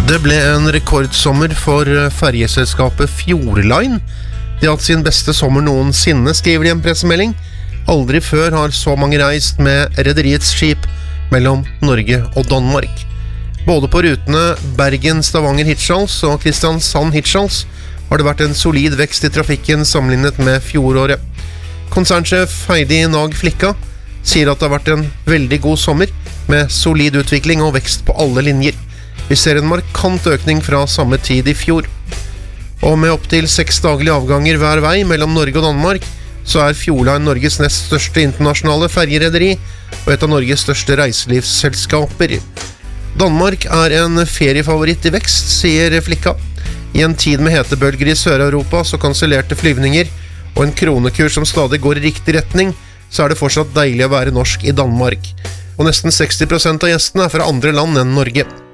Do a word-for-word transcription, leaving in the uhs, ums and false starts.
Det ble en rekordsommer for ferjeselskapet Fjordline. De har hatt sin beste sommer noensinne, skriver de i en pressemelding. Aldri før har så mange reist med rederiets skip mellom Norge og Danmark. Både på rutene Bergen-Stavanger-Hirtshals og Kristiansand-Hirtshals har det vært en solid vekst i trafikken sammenlignet med fjoråret. Konsernsjef Heidi Nag Flikka sier at det har vært en veldig god sommer med solid utvikling og vekst på alle linjer. Vi ser en markant økning fra samme tid i fjor. Og med opp til seks daglige avganger hver vei mellom Norge og Danmark, så er Fjordline Norges nest største internasjonale ferjerederi og et av Norges største reiselivsselskaper. Danmark er en feriefavoritt i vekst, sier Flikka. I en tid med hetebølger i Sør-Europa så kansellerte flyvninger og en kronekurs som stadig går i riktig retning, så er det fortsatt deilig å være norsk i Danmark. Og nesten seksti prosent av gjestene er fra andre land enn Norge.